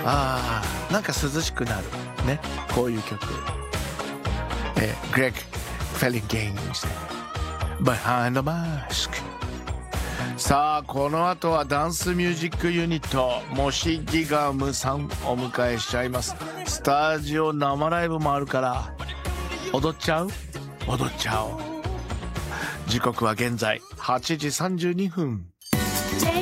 なんか涼しくなるね、こういう曲。グレッグ・フェリン・ゲインズ Behind the Mask。 さあこの後はダンスミュージックユニットモシギガムさんお迎えしちゃいます。スタジオ生ライブもあるから踊っちゃう？踊っちゃおう。時刻は現在8時32分。